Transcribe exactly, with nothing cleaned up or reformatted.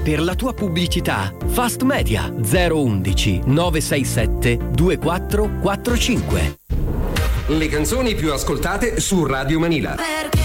Per la tua pubblicità, Fast Media zero undici nove sei sette due quattro quattro cinque. Le canzoni più ascoltate su Radio Manila. Perché